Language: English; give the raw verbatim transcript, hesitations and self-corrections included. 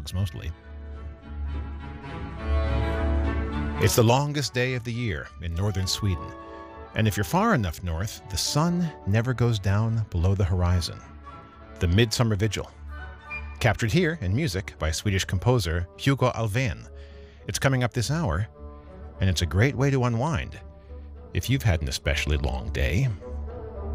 dogs mostly. It's the longest day of the year in northern Sweden. And if you're far enough north, the sun never goes down below the horizon. The Midsummer Vigil. Captured here in music by Swedish composer Hugo Alfvén. It's coming up this hour, and it's a great way to unwind if you've had an especially long day.